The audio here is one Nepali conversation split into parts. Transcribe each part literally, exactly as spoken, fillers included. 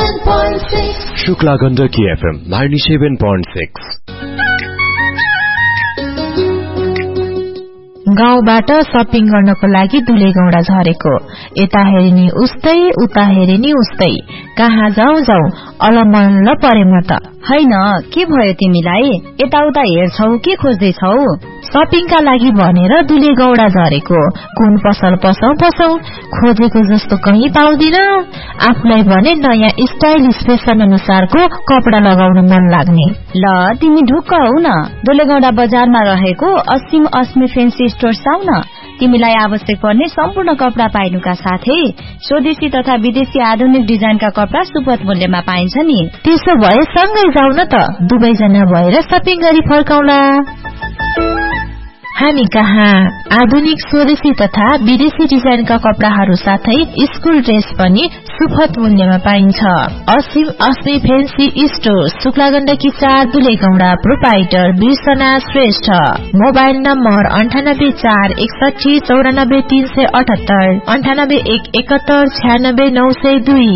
point six. Shukla Gandaki F M ninety-seven point six. गाउँबाट शपिङ गर्नको लागि दुलेगौडा झरेको, यता हेरिनी उस्तै उता हेरिनी उस्तै, कहाँ जाऊ जाऊ अलमल्ल परे म त। हैन, के भयो तिमीलाई? यताउता हेर्छौ के खोज्दैछौ? शपिङका लागि भनेर दुलेगौडा झरेको, कुन पसल पसौ पसौ, खोजेको जस्तो कहीँ पाउँदिन। आफूलाई भने नयाँ स्टाइलिश फेसन अनुसारको कपडा लगाउन मन लाग्ने। ल तिमी ढुक्क हौ न, दुलेगौडा बजारमा रहेको असीम अस्मी फेन्सी स्टोर आउ न। तिमीलाई आवश्यक पर्ने सम्पूर्ण कपडा पाइनुका साथै स्वदेशी तथा विदेशी आधुनिक डिजाइनका कपडा सुपथ मूल्यमा पाइन्छ नि। त्यसो भए सँगै जाऊ न त, दुवैजना भएर शपिङ गरी फर्काउला। हामी कहाँ आधुनिक स्वदेशी तथा विदेशी डिजाइनका कपडाहरू साथै स्कुल ड्रेस पनि सुपथ मूल्यमा पाइन्छ। असीम अस्मी फेन्सी स्टोर, शुक्लागण्डकी चार, दुलेगौडा। प्रोपाइटर बिर्सना श्रेष्ठ। मोबाइल नम्बर अन्ठानब्बे चार एकसठी चौरानब्बे तीन सय अठहत्तर, अन्ठानब्बे एक एकहत्तर छ्यानब्बे नौ सय दुई।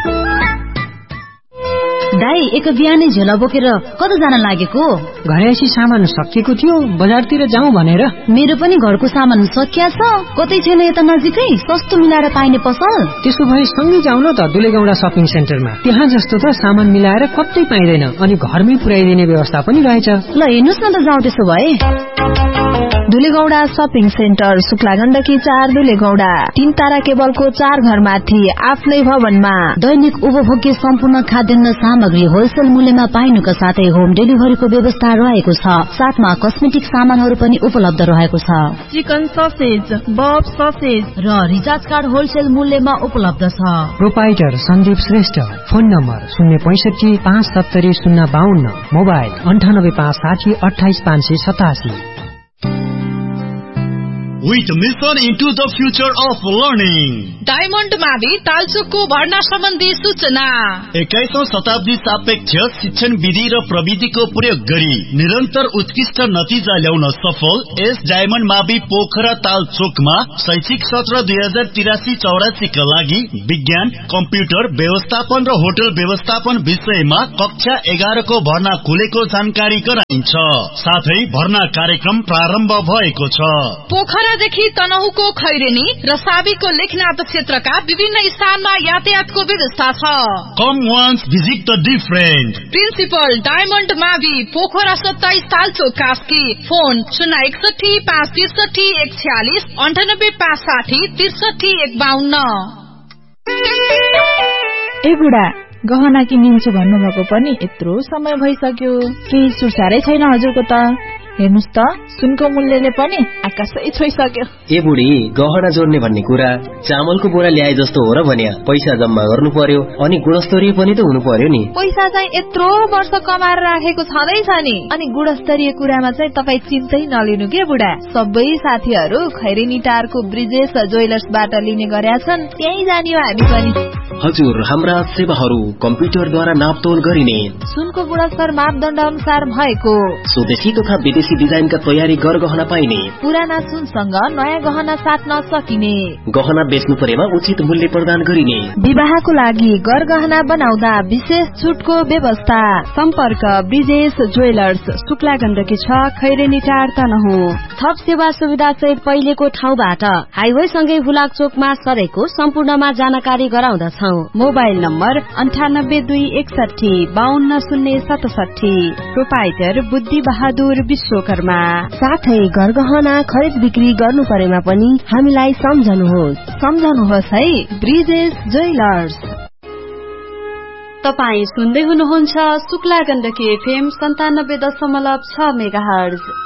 दाई, एक बिहानै झोला बोकेर कता जान लागेको? घरैसी सामान सकिएको थियो, बजारतिर जाउँ भनेर। मेरो पनि घरको सामान सकिया छ, कतै छैन यता नजिकै सस्तो मिलाएर पाइने पसल? त्यसो भए सँगै जाउँ न त दुलेगौडा शपिङ सेन्टरमा। त्यहाँ जस्तो त सामान मिलाएर कतै पाइँदैन, अनि घरमै पुर्याइदिने व्यवस्था पनि रहेछ। ल हेर्नुस् न त, जाउँ त्यसो भए। दुलेगौडा शपिङ सेन्टर, शुक्लागण्डकी चार, दुलेगौडा। तीन तारा केबलको चार घरमाथि आफ्नै भवनमा दैनिक उपभोग्य सम्पूर्ण खाद्यान्न सामग्री होलसेल मूल्यमा पाइनुका साथै होम डेलिभरीको व्यवस्था रहेको छ। साथमा कस्मेटिक सामानहरू पनि उपलब्ध रहेको छ। चिकन ससेज, बब ससेज र रिचार्ज कार्ड होलसेल मूल्यमा उपलब्ध छ। Proprietor Sandeep Shrestha. Phone number शून्य पैंसठी पाँच सत्तरी शून्य बाहन्न, मोबाइल अन्ठानब्बे पाँच साठी अठाइस पाँच सय सतासी। With mission into the future of learning. Diamond मावि तालचोकको भर्ना सम्बन्धी सूचना। एक्काइसौं शताब्दी सापेक्ष शिक्षण विधि र प्रविधिको प्रयोग गरी निरन्तर उत्कृष्ट नतिजा ल्याउन सफल एस डायमण्ड मावि पोखरा तालचोकमा शैक्षिक सत्र दुई हजार तिरासी चौरासी का लागि विज्ञान, कम्प्युटर व्यवस्थापन र होटल व्यवस्थापन विषयमा कक्षा एघार को भर्ना खुलेको जानकारी गराइन्छ। साथै भर्ना कार्यक्रम प्रारम्भ भएको छ। पोखरादेखि तनहुको खैरेनी र साबीको लेखनाथ क्षेत्रका विभिन्न स्थानमा यातायातको व्यवस्था छ। कम once visit the different. Principal diamond मावि पोखरा सत्ताइस तालचोक कास्की। फोन शून्य एकसठी पाँच त्रिसठी एक छ्यालिस, अन्ठानब्बे पाँच साठी त्रिसठी एक बाहन्न। ए बुढा, गहना किनिन्छु भन्नुभएको पनि यत्रो समय भइसक्यो, केही सुसारै छैन हजुरको त। हेर्नुस् त, सुनको मूल्यले पनि आकाशै छोइसक्यो। ए बुढी, गहना जोड्ने भन्ने कुरा चामलको बोरा ल्याए जस्तो हो र भन्या। पैसा जम्मा गर्नु पर्यो, अनि गुणस्तरीय पनि त हुनु पर्यो नि। पैसा चाहिँ यत्रो वर्ष कमाएर राखेको छँदैछ नि, अनि गुणस्तरीय कुरामा चाहिँ तपाईँ चिन्तै नलिनु के बुढा। सबै साथीहरू खैरेनी टारको ब्रिजेश ज्वेलर्सबाट लिने गरेका छन्, त्यही जानियो हामी पनि। हजुर, हाम्रा सेवाहरू कम्प्युटरद्वारा नापतोल गरिने, सुनको गुणस्तर मापदण्ड अनुसार भएको, स्वदेशी तथा विदेशी डिजाइनका तयारी गरगहना पाइने, पुराना सुनसँग नयाँ गहना साट्न सकिने, गहना बेच्नु परेमा उचित मूल्य प्रदान गरिने, विवाहको लागि गरगहना बनाउँदा विशेष छुटको व्यवस्था। सम्पर्क ब्रिजेश ज्वेलर्स, शुक्लागण्डकी छ, खैरेनी टार तनहु। थप सेवा सुविधा सहित पहिलेको ठाउँबाट हाइवे सँगै हुलाक चोकमा सरेको सम्पूर्णमा जानकारी गराउँदछौ। मोबाइल नम्बर अन्ठानब्बे दुई एकसठी बाहन्न शून्य सतसठी। प्रोपाइटर बुद्धि बहादुर विश्वकर्मा। साथै गरगहना खरिद बिक्री गर्नु परेमा पनि हामीलाई सम्झनुहोस् सम्झनुहोस् है, ब्रिजेश ज्वेलर्स। तपाई सुन्दै हुनुहुन्छ शुक्लागण्डकी एफएम सन्तानब्बे दशमलव छ मेगाहर्ज।